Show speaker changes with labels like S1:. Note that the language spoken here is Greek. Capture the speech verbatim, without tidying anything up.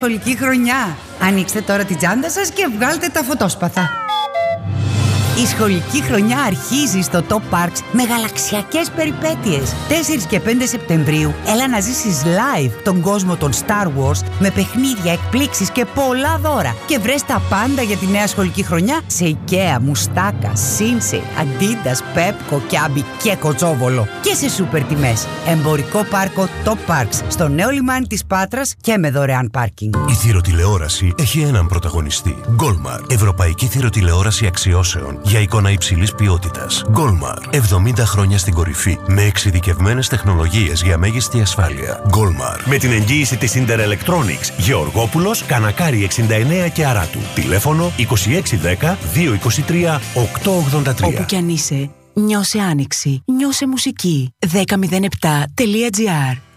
S1: Σχολική χρονιά. Ανοίξτε τώρα την τσάντα σας και βγάλτε τα φωτόσπαθα. Η σχολική χρονιά αρχίζει στο Top Parks με γαλαξιακές περιπέτειες. τέσσερις και πέντε Σεπτεμβρίου έλα να ζήσεις live τον κόσμο των Star Wars με παιχνίδια, εκπλήξεις και πολλά δώρα. Και βρες τα πάντα για τη νέα σχολική χρονιά σε IKEA, Μουστάκα, Σίνσεϊ, Adidas, Pepco, Kiabi και Κοτσόβολο. Και σε σούπερ τιμές. Εμπορικό πάρκο Top Parks στο νέο λιμάνι της Πάτρας και με δωρεάν πάρκινγκ.
S2: Η θηροτηλεόραση έχει έναν πρωταγωνιστή. Goldmar, ευρωπαϊκή θηροτηλεόραση αξιώσεων για εικόνα υψηλής ποιότητας. Goldmar, εβδομήντα χρόνια στην κορυφή με εξειδικευμένες τεχνολογίες για μέγιστη ασφάλεια. Goldmar, με την εγγύηση της Inter Electronics, Γεωργόπουλος, Κανακάρη εξήντα εννέα και Αράτου. Τηλέφωνο είκοσι έξι δέκα δύο είκοσι τρία οκτακόσια ογδόντα τρία.
S3: Όπου κι αν είσαι, νιώσε άνοιξη, νιώσε μουσική. δέκα μηδέν επτά τελεία τζι άρ